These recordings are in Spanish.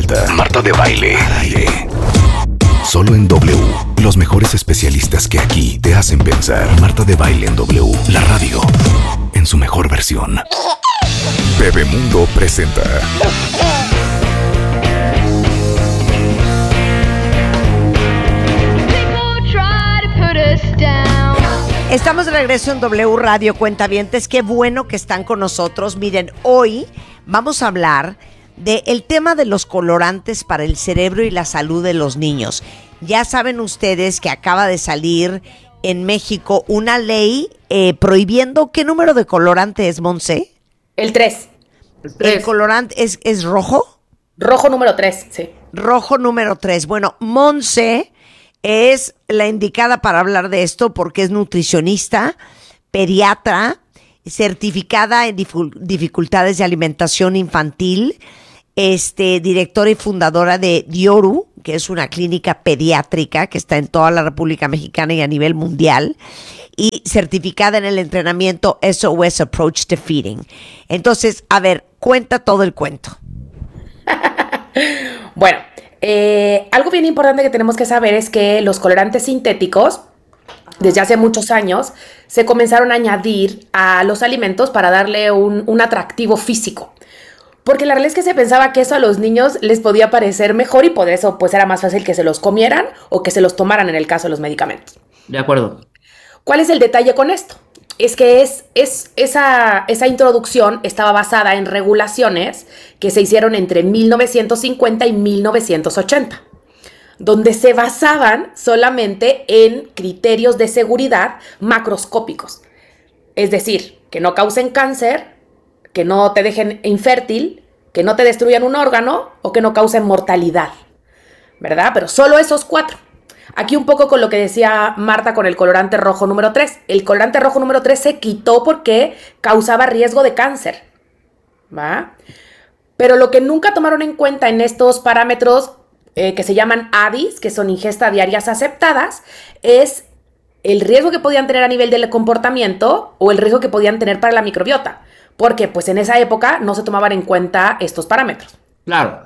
presenta Marta de Baile. Al aire. Solo en W. Los mejores especialistas que aquí te hacen pensar. Marta de Baile en W. La radio en su mejor versión. Bebemundo presenta. Estamos de regreso en W Radio, cuentavientes. Qué bueno que están con nosotros. Miren, hoy vamos a hablar del tema de los colorantes para el cerebro y la salud de los niños. Ya saben ustedes que acaba de salir en México una ley prohibiendo. ¿Qué número de colorante es, Monse? El 3. ¿El colorante es rojo? Rojo número 3, sí. Rojo número 3. Bueno, Monse es la indicada para hablar de esto porque es nutricionista, pediatra, certificada en dificultades de alimentación infantil, directora y fundadora de Dioru, que es una clínica pediátrica que está en toda la República Mexicana y a nivel mundial, y certificada en el entrenamiento SOS Approach to Feeding. Entonces, a ver, cuenta todo el cuento. Bueno, algo bien importante que tenemos que saber es que los colorantes sintéticos, desde hace muchos años, se comenzaron a añadir a los alimentos para darle un atractivo físico. Porque la realidad es que se pensaba que eso a los niños les podía parecer mejor y por eso pues era más fácil que se los comieran o que se los tomaran en el caso de los medicamentos. De acuerdo. ¿Cuál es el detalle con esto? Es que esa introducción estaba basada en regulaciones que se hicieron entre 1950 y 1980, donde se basaban solamente en criterios de seguridad macroscópicos. Es decir, que no causen cáncer, que no te dejen infértil, que no te destruyan un órgano o que no causen mortalidad, ¿verdad? Pero solo esos 4. Aquí un poco con lo que decía Marta con el colorante rojo número 3. El colorante rojo número 3 se quitó porque causaba riesgo de cáncer, ¿va? Pero lo que nunca tomaron en cuenta en estos parámetros que se llaman ADIs, que son ingesta diarias aceptadas, es el riesgo que podían tener a nivel del comportamiento o el riesgo que podían tener para la microbiota. Porque pues en esa época no se tomaban en cuenta estos parámetros. Claro.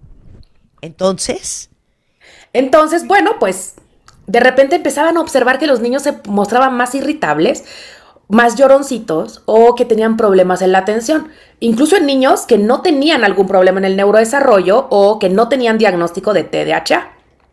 Entonces, bueno, pues de repente empezaban a observar que los niños se mostraban más irritables, más lloroncitos o que tenían problemas en la atención. Incluso en niños que no tenían algún problema en el neurodesarrollo o que no tenían diagnóstico de TDAH.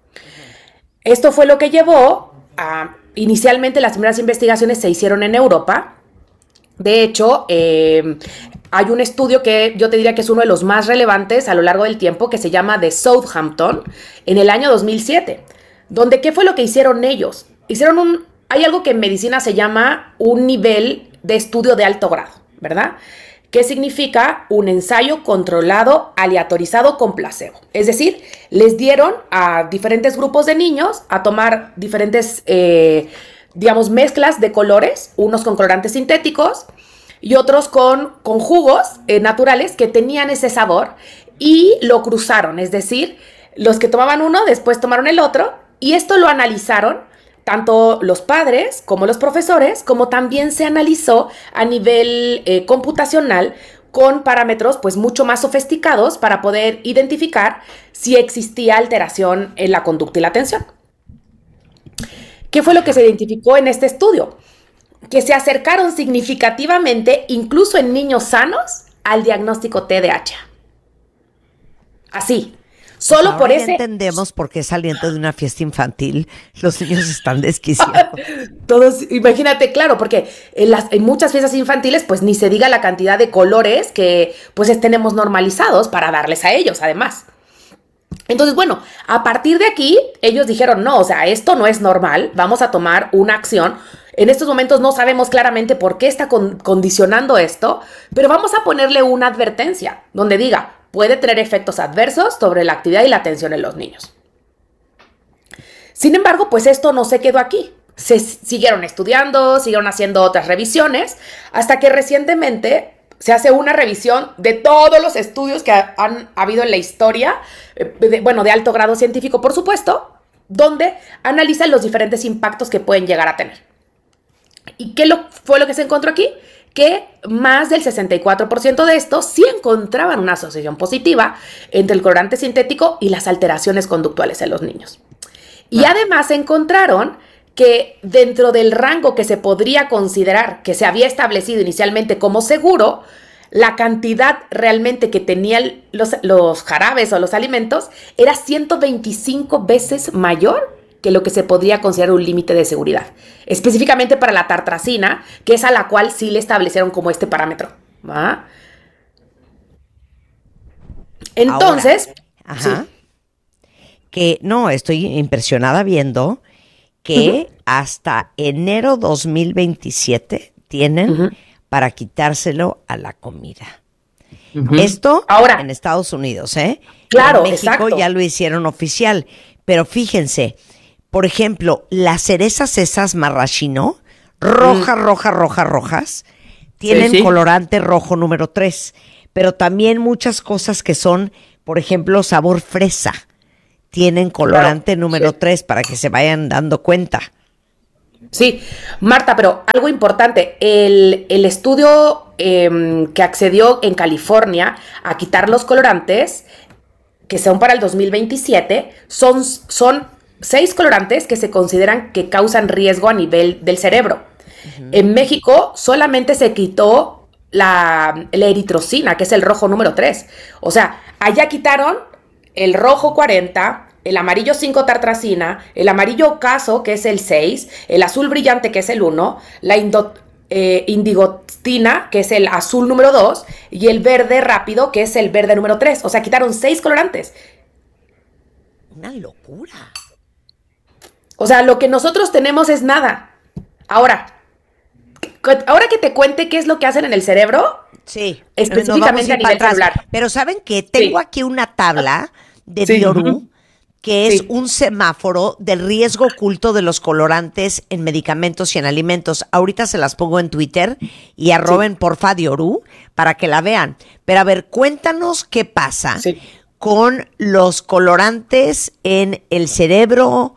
Esto fue lo que llevó a... Inicialmente las primeras investigaciones se hicieron en Europa. De hecho, hay un estudio que yo te diría que es uno de los más relevantes a lo largo del tiempo que se llama de Southampton en el año 2007, donde ¿qué fue lo que hicieron ellos? Hay algo que en medicina se llama un nivel de estudio de alto grado, ¿verdad? ¿Qué significa? Un ensayo controlado, aleatorizado con placebo. Es decir, les dieron a diferentes grupos de niños a tomar diferentes mezclas de colores, unos con colorantes sintéticos y otros con jugos naturales que tenían ese sabor y lo cruzaron, es decir, los que tomaban uno después tomaron el otro y esto lo analizaron tanto los padres como los profesores, como también se analizó a nivel computacional con parámetros pues mucho más sofisticados para poder identificar si existía alteración en la conducta y la atención. ¿Qué fue lo que se identificó en este estudio? Que se acercaron significativamente, incluso en niños sanos, al diagnóstico TDAH. Así. Solo ahora por ya ese... entendemos por qué saliendo de una fiesta infantil los niños están desquiciados. Todos, imagínate, claro, porque en muchas fiestas infantiles, pues ni se diga la cantidad de colores que pues tenemos normalizados para darles a ellos, además. Entonces, bueno, a partir de aquí, ellos dijeron, no, o sea, esto no es normal, vamos a tomar una acción. En estos momentos no sabemos claramente por qué está condicionando esto, pero vamos a ponerle una advertencia donde diga, puede tener efectos adversos sobre la actividad y la atención en los niños. Sin embargo, pues esto no se quedó aquí. Se siguieron estudiando, siguieron haciendo otras revisiones, hasta que recientemente se hace una revisión de todos los estudios que han habido en la historia, de alto grado científico, por supuesto, donde analizan los diferentes impactos que pueden llegar a tener. ¿Y qué fue lo que se encontró aquí? que más del 64% de estos sí encontraban una asociación positiva entre el colorante sintético y las alteraciones conductuales en los niños. Y además encontraron que dentro del rango que se podría considerar que se había establecido inicialmente como seguro, la cantidad realmente que tenían los jarabes o los alimentos era 125 veces mayor que lo que se podría considerar un límite de seguridad. Específicamente para la tartrazina, que es a la cual sí le establecieron como este parámetro. ¿Va? Entonces, ahora, ajá, sí, que no, estoy impresionada viendo que hasta enero 2027 tienen para quitárselo a la comida. Esto ahora, en Estados Unidos, ¿eh? Claro, en México exacto. ya lo hicieron oficial. Pero fíjense, por ejemplo, las cerezas esas marrashino, rojas, tienen colorante rojo número 3. Pero también muchas cosas que son, por ejemplo, sabor fresa, tienen colorante número 3 para que se vayan dando cuenta. Sí, Marta, pero algo importante, el estudio que accedió en California a quitar los colorantes, que son para el 2027, son 6 colorantes que se consideran que causan riesgo a nivel del cerebro. En México solamente se quitó la eritrocina, que es el rojo número 3. O sea, allá quitaron el rojo 40, el amarillo 5 tartrazina, el amarillo ocaso, que es el 6, el azul brillante, que es el 1, la indigotina, que es el azul número 2, y el verde rápido, que es el verde número 3. O sea, quitaron 6 colorantes. Una locura. O sea, lo que nosotros tenemos es nada. Ahora que te cuente qué es lo que hacen en el cerebro, sí, específicamente a nivel celular. Pero ¿saben qué? Tengo aquí una tabla de Dioru, que es un semáforo del riesgo oculto de los colorantes en medicamentos y en alimentos. Ahorita se las pongo en Twitter y arroben porfa Dioru para que la vean. Pero a ver, cuéntanos qué pasa con los colorantes en el cerebro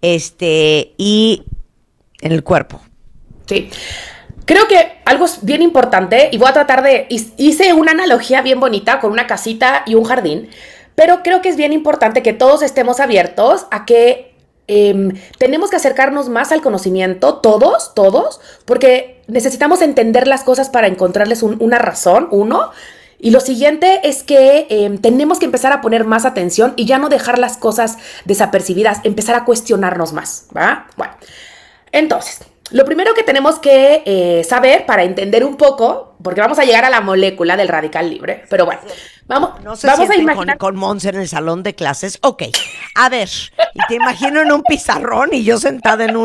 y en el cuerpo. Sí. Creo que algo es bien importante, y voy a tratar de... Hice una analogía bien bonita con una casita y un jardín, pero creo que es bien importante que todos estemos abiertos a que tenemos que acercarnos más al conocimiento, todos, porque necesitamos entender las cosas para encontrarles una razón, y lo siguiente es que tenemos que empezar a poner más atención y ya no dejar las cosas desapercibidas, empezar a cuestionarnos más, ¿va? Bueno, entonces... Lo primero que tenemos que saber para entender un poco, porque vamos a llegar a la molécula del radical libre, pero bueno, vamos a imaginar... con Monse en el salón de clases. Ok, a ver, y te imagino en un pizarrón y yo sentada en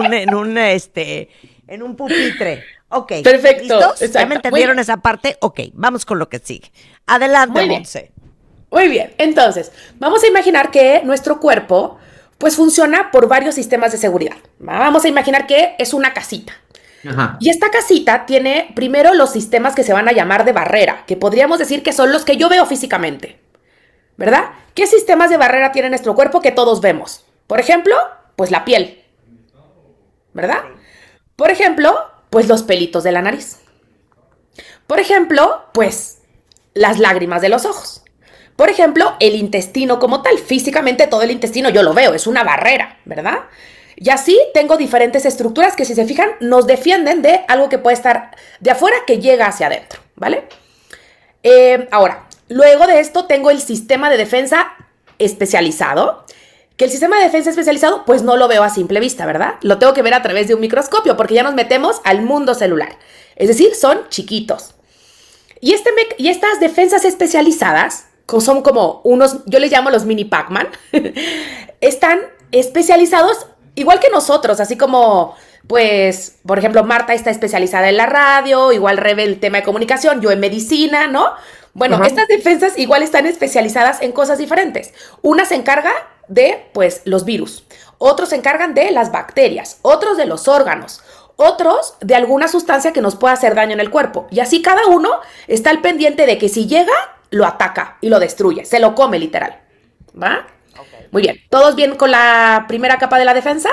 un pupitre. Ok, perfecto. ¿Listos? Exacto. ¿Ya me entendieron esa parte? Ok, vamos con lo que sigue. Adelante, Monse. Muy bien, entonces, vamos a imaginar que nuestro cuerpo... pues funciona por varios sistemas de seguridad. Vamos a imaginar que es una casita. Ajá. Y esta casita tiene primero los sistemas que se van a llamar de barrera, que podríamos decir que son los que yo veo físicamente, ¿verdad? ¿Qué sistemas de barrera tiene nuestro cuerpo que todos vemos? Por ejemplo, pues la piel, ¿verdad? Por ejemplo, pues los pelitos de la nariz. Por ejemplo, pues las lágrimas de los ojos. Por ejemplo, el intestino como tal. Físicamente todo el intestino yo lo veo, es una barrera, ¿verdad? Y así tengo diferentes estructuras que, si se fijan, nos defienden de algo que puede estar de afuera que llega hacia adentro, ¿vale? Ahora, luego de esto tengo el sistema de defensa especializado, que el sistema de defensa especializado pues no lo veo a simple vista, ¿verdad? Lo tengo que ver a través de un microscopio porque ya nos metemos al mundo celular. Es decir, son chiquitos. Y estas defensas especializadas son como unos, yo les llamo los mini Pac-Man, están especializados igual que nosotros, así como, pues, por ejemplo, Marta está especializada en la radio, igual Rebe el tema de comunicación, yo en medicina, ¿no? Bueno, estas defensas igual están especializadas en cosas diferentes. Una se encarga de, pues, los virus, otros se encargan de las bacterias, otros de los órganos, otros de alguna sustancia que nos pueda hacer daño en el cuerpo. Y así cada uno está al pendiente de que si llega, lo ataca y lo destruye, se lo come literal, ¿va? Okay. Muy bien, ¿todos bien con la primera capa de la defensa?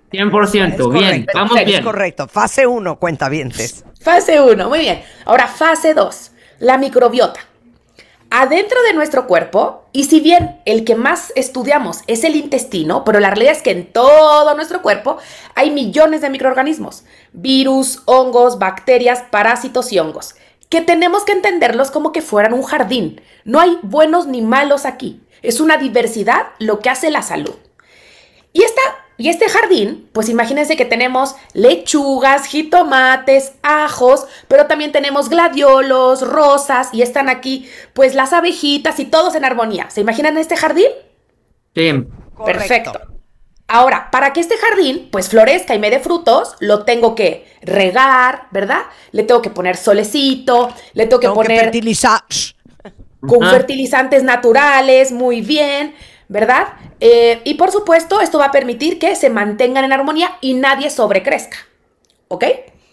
100%, bien, Correcto, vamos es bien. correcto. Fase 1, cuentavientes. Fase 1, muy bien. Ahora, fase 2, la microbiota. Adentro de nuestro cuerpo, y si bien el que más estudiamos es el intestino, pero la realidad es que en todo nuestro cuerpo hay millones de microorganismos, virus, hongos, bacterias, parásitos y hongos, que tenemos que entenderlos como que fueran un jardín. No hay buenos ni malos aquí. Es una diversidad lo que hace la salud. Y este jardín, pues imagínense que tenemos lechugas, jitomates, ajos, pero también tenemos gladiolos, rosas, y están aquí pues las abejitas y todos en armonía. ¿Se imaginan este jardín? Sí. Perfecto. Ahora, para que este jardín pues florezca y me dé frutos, lo tengo que regar, ¿verdad? Le tengo que poner solecito, le tengo que poner fertilizar. con fertilizantes naturales, muy bien, ¿verdad? Y por supuesto, esto va a permitir que se mantengan en armonía y nadie sobrecrezca, ¿ok?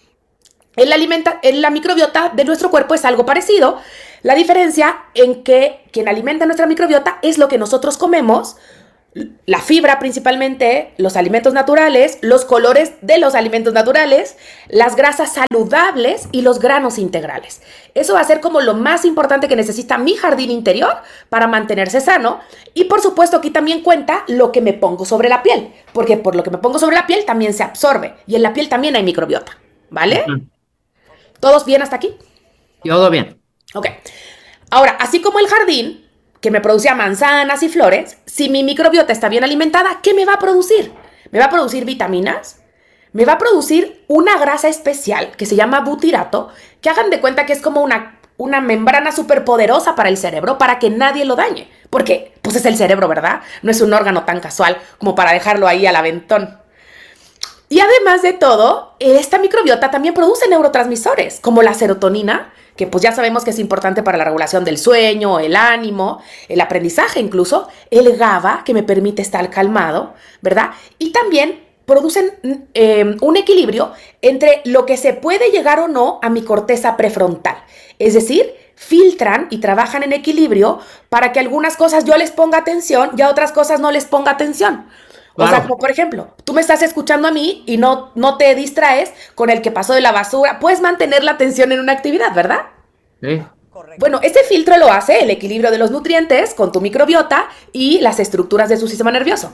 En la microbiota de nuestro cuerpo es algo parecido. La diferencia en que quien alimenta nuestra microbiota es lo que nosotros comemos, la fibra principalmente, los alimentos naturales, los colores de los alimentos naturales, las grasas saludables y los granos integrales. Eso va a ser como lo más importante que necesita mi jardín interior para mantenerse sano. Y por supuesto aquí también cuenta lo que me pongo sobre la piel, porque por lo que me pongo sobre la piel también se absorbe y en la piel también hay microbiota, ¿vale? ¿Todos bien hasta aquí? Todo bien. Ok. Ahora, así como el jardín que me producía manzanas y flores, si mi microbiota está bien alimentada, ¿qué me va a producir? Me va a producir vitaminas, me va a producir una grasa especial que se llama butirato, que hagan de cuenta que es como una membrana súper poderosa para el cerebro, para que nadie lo dañe. Porque, pues es el cerebro, ¿verdad? No es un órgano tan casual como para dejarlo ahí al aventón. Y además de todo, esta microbiota también produce neurotransmisores, como la serotonina, que pues ya sabemos que es importante para la regulación del sueño, el ánimo, el aprendizaje incluso, el GABA, que me permite estar calmado, ¿verdad? Y también producen un equilibrio entre lo que se puede llegar o no a mi corteza prefrontal. Es decir, filtran y trabajan en equilibrio para que algunas cosas yo les ponga atención y a otras cosas no les ponga atención. O sea, como por ejemplo, tú me estás escuchando a mí y no te distraes con el que pasó de la basura. Puedes mantener la atención en una actividad, ¿verdad? Sí. Correcto. Bueno, este filtro lo hace el equilibrio de los nutrientes con tu microbiota y las estructuras de su sistema nervioso.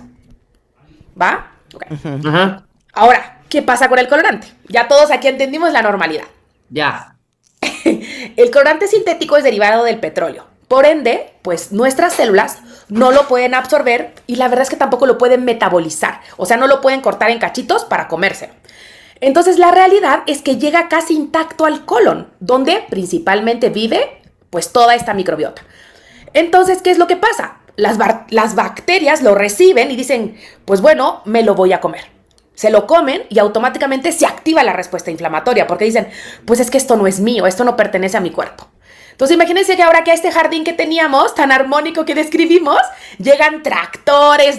¿Va? Ok. Ajá. Ahora, ¿qué pasa con el colorante? Ya todos aquí entendimos la normalidad. Ya. El colorante sintético es derivado del petróleo. Por ende, pues nuestras células no lo pueden absorber y la verdad es que tampoco lo pueden metabolizar. O sea, no lo pueden cortar en cachitos para comérselo. Entonces, la realidad es que llega casi intacto al colon, donde principalmente vive pues toda esta microbiota. Entonces, ¿qué es lo que pasa? Las bacterias lo reciben y dicen, pues bueno, me lo voy a comer. Se lo comen y automáticamente se activa la respuesta inflamatoria porque dicen, pues es que esto no es mío, esto no pertenece a mi cuerpo. Entonces imagínense que ahora que a este jardín que teníamos, tan armónico que describimos, llegan tractores,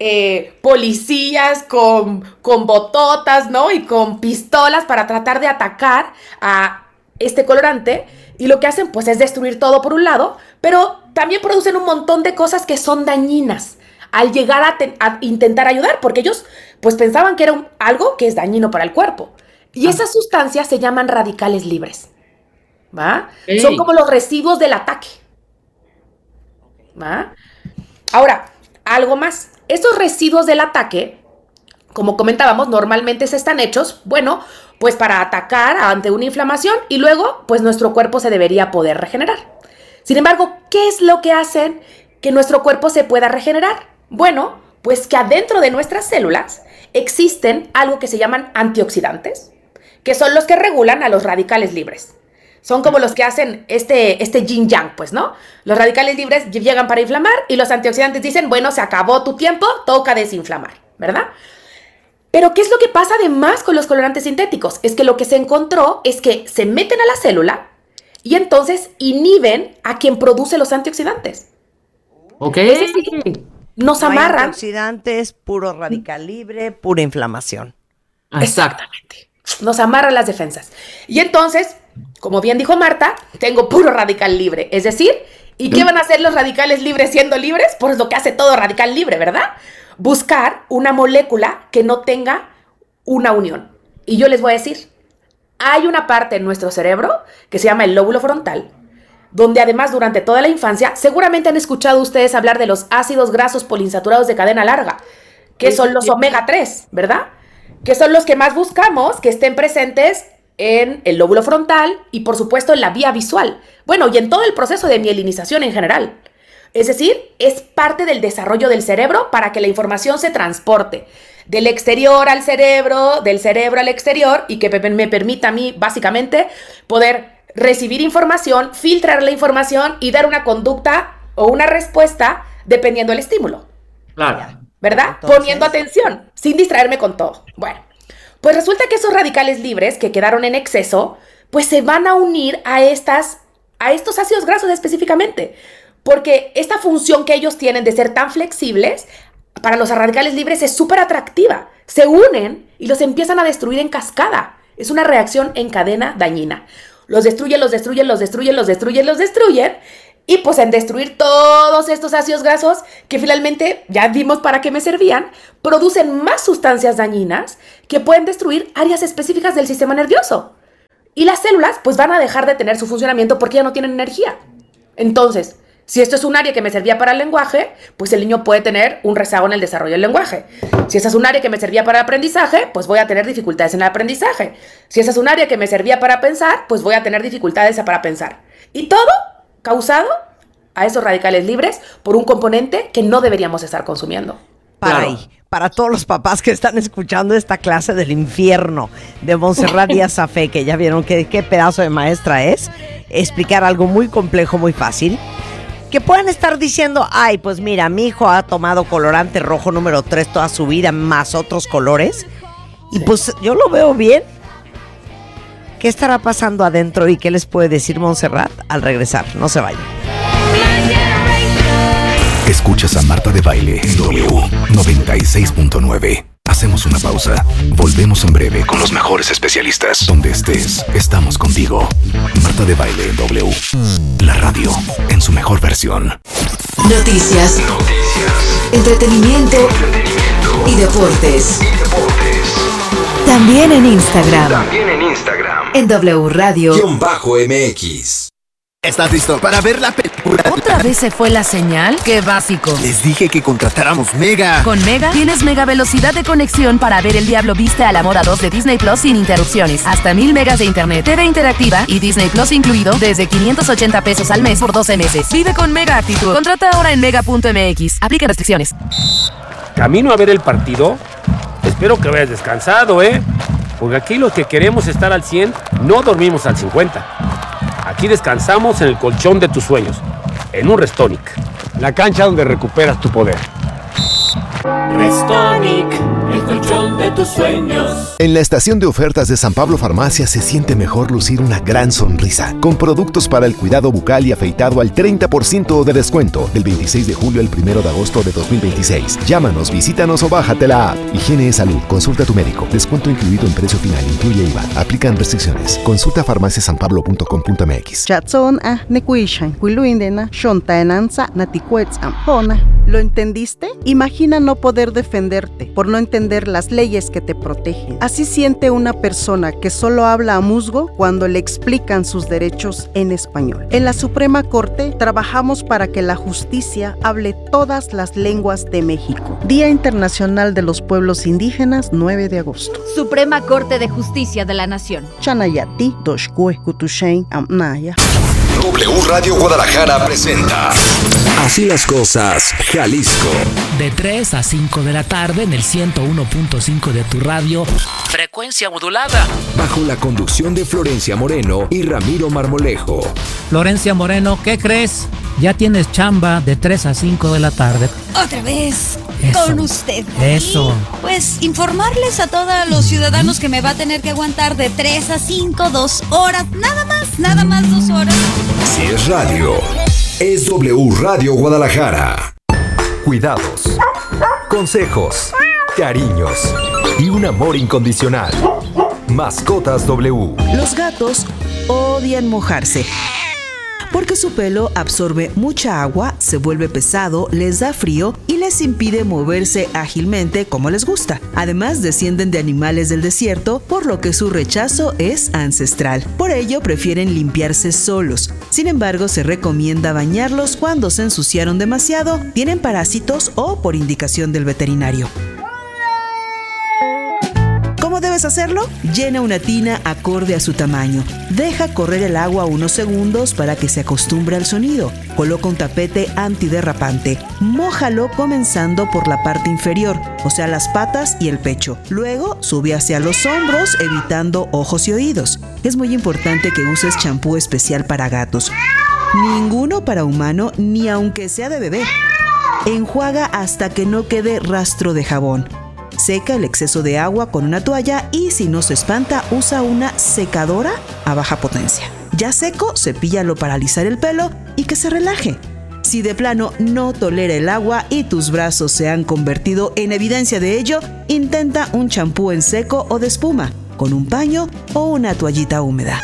policías con bototas, ¿no? Y con pistolas para tratar de atacar a este colorante. Y lo que hacen pues es destruir todo por un lado, pero también producen un montón de cosas que son dañinas al llegar a intentar ayudar, porque ellos pues pensaban que era algo que es dañino para el cuerpo. Y esas sustancias se llaman radicales libres. ¿Va? Hey. Son como los residuos del ataque. ¿Va? Ahora, algo más. Estos residuos del ataque, como comentábamos, normalmente se están hechos, bueno, pues para atacar ante una inflamación y luego, pues nuestro cuerpo se debería poder regenerar. Sin embargo, ¿qué es lo que hacen que nuestro cuerpo se pueda regenerar? Bueno, pues que adentro de nuestras células existen algo que se llaman antioxidantes, que son los que regulan a los radicales libres. Son como los que hacen este yin-yang, pues, ¿no? Los radicales libres llegan para inflamar y los antioxidantes dicen, bueno, se acabó tu tiempo, toca desinflamar, ¿verdad? Pero, ¿qué es lo que pasa además con los colorantes sintéticos? Es que lo que se encontró es que se meten a la célula y entonces inhiben a quien produce los antioxidantes. Ok. Es decir, nos No hay amarran. antioxidantes, puro radical libre, pura inflamación. Exactamente. Nos amarran las defensas. Y entonces, como bien dijo Marta, tengo puro radical libre. Es decir, ¿Y qué van a hacer los radicales libres siendo libres? Pues lo que hace todo radical libre, ¿verdad? Buscar una molécula que no tenga una unión. Y yo les voy a decir, hay una parte en nuestro cerebro que se llama el lóbulo frontal, donde además durante toda la infancia, seguramente han escuchado ustedes hablar de los ácidos grasos poliinsaturados de cadena larga, que son los omega 3, ¿verdad? Que son los que más buscamos que estén presentes en el lóbulo frontal y por supuesto en la vía visual. Bueno, y en todo el proceso de mielinización en general. Es decir, es parte del desarrollo del cerebro para que la información se transporte del exterior al cerebro, del cerebro al exterior y que me permita a mí básicamente poder recibir información, filtrar la información y dar una conducta o una respuesta dependiendo del estímulo. Claro. ¿Verdad? Entonces, poniendo atención, sin distraerme con todo. Bueno, pues resulta que esos radicales libres que quedaron en exceso, pues se van a unir a estos ácidos grasos específicamente, porque esta función que ellos tienen de ser tan flexibles, para los radicales libres es súper atractiva. Se unen y los empiezan a destruir en cascada. Es una reacción en cadena dañina. Los destruyen, los destruyen, los destruyen, los destruyen, los destruyen. Y pues en destruir todos estos ácidos grasos, que finalmente ya vimos para qué me servían, producen más sustancias dañinas que pueden destruir áreas específicas del sistema nervioso. Y las células pues van a dejar de tener su funcionamiento porque ya no tienen energía. Entonces, si esto es un área que me servía para el lenguaje, pues el niño puede tener un rezago en el desarrollo del lenguaje. Si esa es un área que me servía para el aprendizaje, pues voy a tener dificultades en el aprendizaje. Si esa es un área que me servía para pensar, pues voy a tener dificultades para pensar. Y todo causado a esos radicales libres por un componente que no deberíamos estar consumiendo. Para todos los papás que están escuchando esta clase del infierno de Montserrat Díaz Safé, que ya vieron qué pedazo de maestra es, explicar algo muy complejo, muy fácil, que pueden estar diciendo, ay, pues mira, mi hijo ha tomado colorante rojo número 3 toda su vida, más otros colores, y pues yo lo veo bien. ¿Qué estará pasando adentro y qué les puede decir Montserrat al regresar? No se vayan. Escuchas a Marta de Baile en W 96.9. Hacemos una pausa. Volvemos en breve con los mejores especialistas. Donde estés, estamos contigo. Marta de Baile en W. La radio en su mejor versión. Noticias. Entretenimiento. Y deportes. También en Instagram. En W Radio-MX. ¿Estás listo para ver la película? ¿Otra vez se fue la señal? ¡Qué básico! Les dije que contratáramos Mega. Con Mega tienes mega velocidad de conexión para ver El Diablo Viste a la Moda 2 de Disney Plus sin interrupciones. Hasta 1000 megas de internet, TV interactiva y Disney Plus incluido desde 580 pesos al mes por 12 meses. Vive con Mega actitud. Contrata ahora en mega.mx. Aplica restricciones. Camino a ver el partido. Espero que hayas descansado, porque aquí los que queremos estar al 100 no dormimos al 50. Aquí descansamos en el colchón de tus sueños, en un Restonic, la cancha donde recuperas tu poder. Restonic, el colchón de tus sueños. En la estación de ofertas de San Pablo Farmacia se siente mejor lucir una gran sonrisa, con productos para el cuidado bucal y afeitado al 30% de descuento, del 26 de julio al 1 de agosto de 2026. Llámanos, visítanos o bájate la app. Higiene y salud, consulta a tu médico. Descuento incluido en precio final, incluye IVA. Aplican restricciones. Consulta farmaciasanpablo.com.mx. ¿Lo entendiste? Imagina no poder defenderte por no entender las leyes que te protegen. Así siente una persona que solo habla a musgo cuando le explican sus derechos en español. En la Suprema Corte trabajamos para que la justicia hable todas las lenguas de México. Día Internacional de los Pueblos Indígenas, 9 de agosto. Suprema Corte de Justicia de la Nación. Chanayati, Doshkue, Kutushain, Amnaya. W Radio Guadalajara presenta Así las cosas, Jalisco. De 3 a 5 de la tarde en el 101.5 de tu radio. Frecuencia modulada. Bajo la conducción de Florencia Moreno y Ramiro Marmolejo. Florencia Moreno, ¿qué crees? Ya tienes chamba de 3 a 5 de la tarde. Otra vez Eso. con usted. Eso. Y, pues informarles a todos los ciudadanos que me va a tener que aguantar de 3 a 5, 2 horas. Nada más 2 horas. Si es radio, es W Radio Guadalajara. Cuidados, consejos, cariños y un amor incondicional. Mascotas W. Los gatos odian mojarse. porque su pelo absorbe mucha agua, se vuelve pesado, les da frío y les impide moverse ágilmente como les gusta. Además, descienden de animales del desierto, por lo que su rechazo es ancestral. Por ello, prefieren limpiarse solos. Sin embargo, se recomienda bañarlos cuando se ensuciaron demasiado, tienen parásitos o por indicación del veterinario. ¿Cómo debes hacerlo? Llena una tina acorde a su tamaño. Deja correr el agua unos segundos para que se acostumbre al sonido. Coloca un tapete antiderrapante. Mójalo comenzando por la parte inferior, o sea, las patas y el pecho. Luego sube hacia los hombros, evitando ojos y oídos. Es muy importante que uses champú especial para gatos. Ninguno para humano, ni aunque sea de bebé. Enjuaga hasta que no quede rastro de jabón. Seca el exceso de agua con una toalla y si no se espanta, usa una secadora a baja potencia. Ya seco, cepíllalo para alisar el pelo y que se relaje. Si de plano no tolera el agua y tus brazos se han convertido en evidencia de ello, intenta un champú en seco o de espuma, con un paño o una toallita húmeda.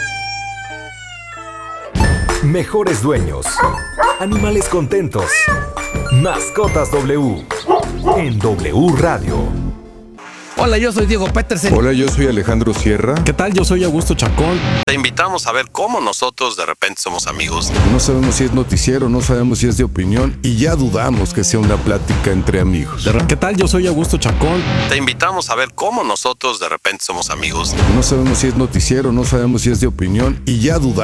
Mejores dueños. Animales contentos. Mascotas W. En W Radio. Hola, yo soy Diego Petersen. Hola, yo soy Alejandro Sierra. ¿Qué tal? Yo soy Augusto Chacón. Te invitamos a ver cómo nosotros de repente somos amigos. No sabemos si es noticiero, no sabemos si es de opinión y ya dudamos que sea una plática entre amigos. ¿Qué tal? Yo soy Augusto Chacón. Te invitamos a ver cómo nosotros de repente somos amigos. No sabemos si es noticiero, no sabemos si es de opinión y ya dudamos.